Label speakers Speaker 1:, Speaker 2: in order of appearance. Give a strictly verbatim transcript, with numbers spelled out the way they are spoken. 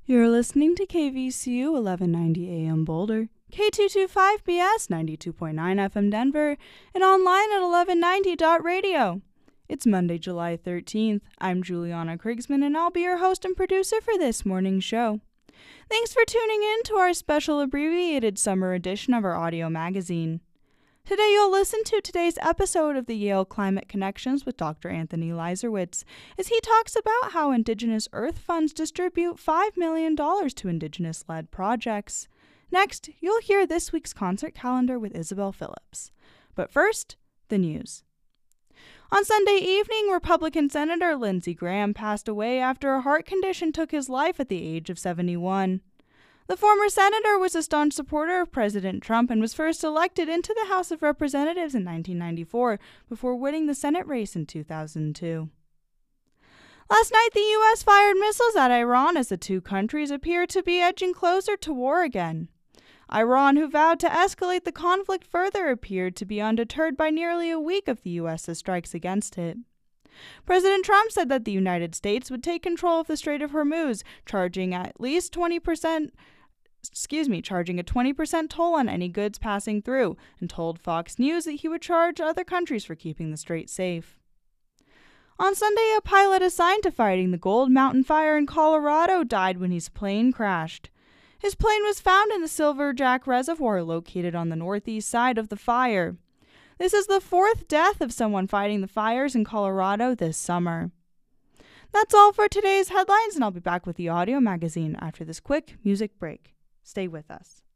Speaker 1: You're listening to K V C U eleven ninety A M Boulder, K two twenty-five B S ninety-two point nine F M Denver, and online at eleven ninety dot radio. It's Monday, July thirteenth. I'm Juliana Krigsman, and I'll be your host and producer for this morning's show. Thanks for tuning in to our special abbreviated summer edition of our audio magazine. Today you'll listen to today's episode of the Yale Climate Connections with Doctor Anthony Leiserowitz as he talks about how Indigenous Earth Funds distribute five million dollars to Indigenous-led projects. Next, you'll hear this week's concert calendar with Isabel Phillips. But first, the news. On Sunday evening, Republican Senator Lindsey Graham passed away after a heart condition took his life at the age of seventy-one. The former senator was a staunch supporter of President Trump and was first elected into the House of Representatives in nineteen ninety-four before winning the Senate race in two thousand two. Last night, the U S fired missiles at Iran as the two countries appear to be edging closer to war again. Iran, who vowed to escalate the conflict further, appeared to be undeterred by nearly a week of the U S's strikes against it. President Trump said that the United States would take control of the Strait of Hormuz, charging at least twenty percent excuse me, charging a twenty percent toll on any goods passing through, and told Fox News that he would charge other countries for keeping the strait safe. On Sunday, a pilot assigned to fighting the Gold Mountain Fire in Colorado died when his plane crashed. His plane was found in the Silverjack Reservoir located on the northeast side of the fire. This is the fourth death of someone fighting the fires in Colorado this summer. That's all for today's headlines, and I'll be back with the audio magazine after this quick music break. Stay with us.